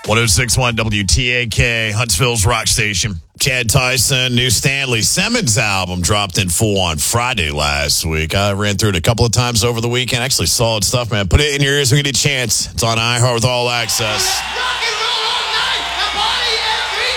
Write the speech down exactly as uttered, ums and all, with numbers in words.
one oh six point one W T A K, Huntsville's rock station. Chad Tyson, new Stanley Simmons album dropped in full on Friday last week. I ran through it a couple of times over the weekend. Actually, solid stuff, man. Put it in your ears when you get a chance. It's on iHeart with All Access.